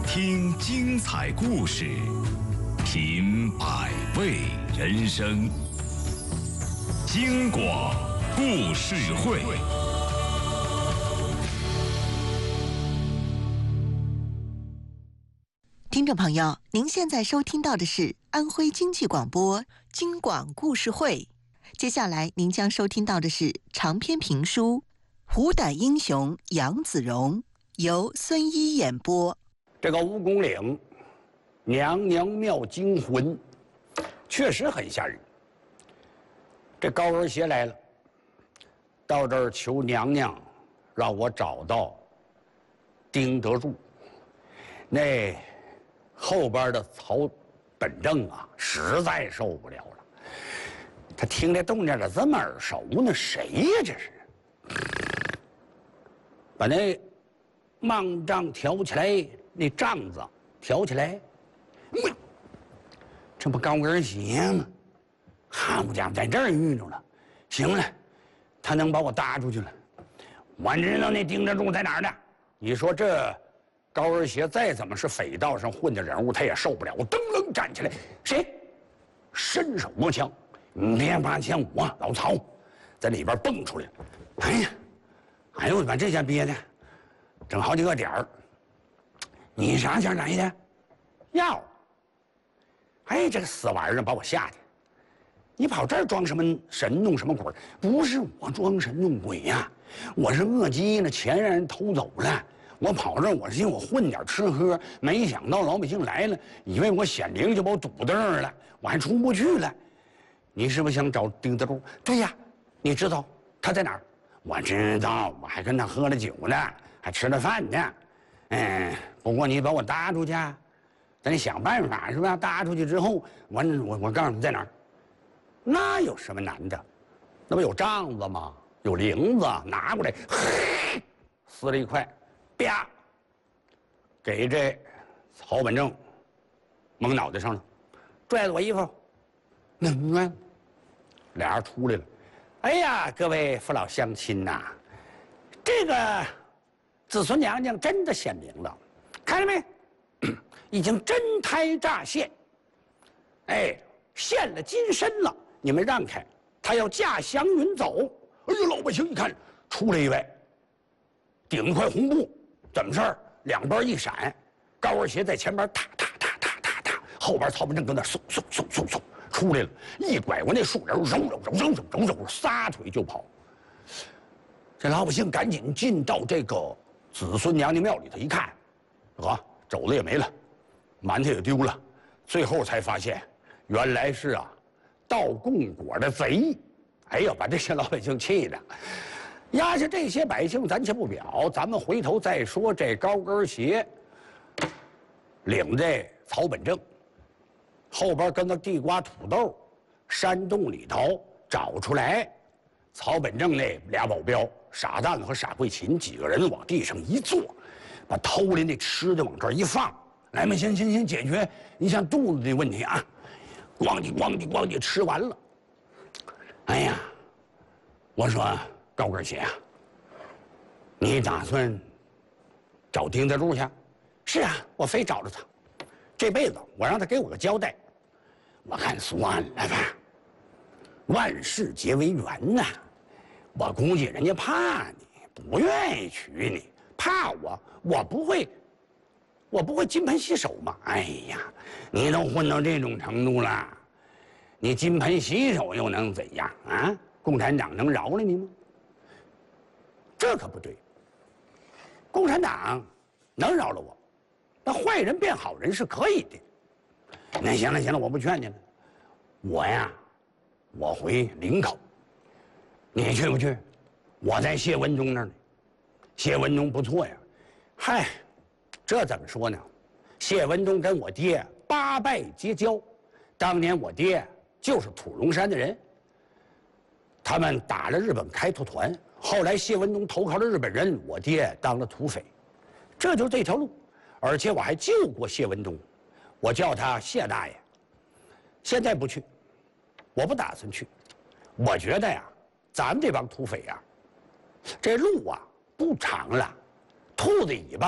听精彩故事，品百味人生。京广故事会。 听众朋友，您现在收听到的是安徽经济广播京广故事会。接下来您将收听到的是长篇评书《虎胆英雄杨子荣》，由孙一演播。 这个蜈蚣岭娘娘庙惊魂确实很吓人。这高跟鞋来了，到这儿求娘娘让我找到丁德柱。那后边的曹本正啊，实在受不了了。他听这动静咋这么耳熟呢？谁呀？这是！把那mạng杖挑起来，那杖子挑起来，这不高跟鞋吗？好家伙，在这儿遇着了。行了，他能把我搭出去了。我知道那丁德柱在哪儿呢。你说这高跟鞋再怎么是匪道上混的人物，他也受不了。我噔噔站起来，谁？伸手摸枪，你别拔枪，我老曹在里边蹦出来。哎呀，哎呦，把这下憋的，整好几个点儿。你啥前来的？药。哎，这个死玩意儿把我吓的。你跑这儿装什么神弄什么鬼？不是我装神弄鬼呀，我是饿鸡了，钱让人偷走了。我跑这儿，我是寻我混点吃喝，没想到老百姓来了，以为我显灵，就把我堵这儿了，我还出不去了。你是不是想找丁德柱？对呀，你知道他在哪儿？我知道，我还跟他喝了酒呢，还吃了饭呢。不过你把我搭出去，咱得想办法是吧？搭出去之后，我告诉你在哪儿。那有什么难的？那不有杖子吗？有铃子，拿过来，撕了一块，啪，给这曹本正蒙脑袋上了，拽着我衣服，俩人出来了。哎呀，各位父老乡亲呐，这个子孙娘娘真的显灵了，看见没？已经真胎乍现，哎，现了金身了。你们让开，她要驾祥云走。哎呦，老百姓一看，出来一位，顶一块红布，怎么事儿？两边一闪，高跟鞋在前边，踏，后边曹本正跟那嗖出来了，一拐过那树人，揉，撒腿就跑。这老百姓赶紧进到这个子孙娘娘庙里头一看，啊，肘子也没了，馒头也丢了，最后才发现，原来是啊。盗供果的贼，哎呦，把这些老百姓气的。压下这些百姓，咱且不表，咱们回头再说这高跟鞋领这曹本正，后边跟那地瓜土豆，山洞里头找出来，曹本正那俩保镖傻蛋子和傻桂琴几个人往地上一坐，把偷来那吃的往这儿一放，来嘛，行，解决你像肚子的问题啊。咣叽吃完了。哎呀，我说高跟鞋啊，你打算找丁德柱去？是啊，我非找着他，这辈子我让他给我个交代。我看算了吧，万事皆为缘呐。我估计人家怕你，不愿意娶你，怕我不会金盆洗手吗？哎呀，你都混到这种程度了，你金盆洗手又能怎样啊？共产党能饶了你吗？这可不对。共产党能饶了我，那坏人变好人是可以的。那行了，我不劝你了。我回林口，你去不去？我在谢文忠那儿呢。谢文忠不错呀。嗨。这怎么说呢？谢文忠跟我爹八拜结交，当年我爹就是土龙山的人。他们打了日本开拓团，后来谢文忠投靠了日本人，我爹当了土匪，这就是这条路。而且我还救过谢文忠，我叫他谢大爷。现在不去，我不打算去。我觉得呀，咱们这帮土匪呀，这路啊不长了，兔子尾巴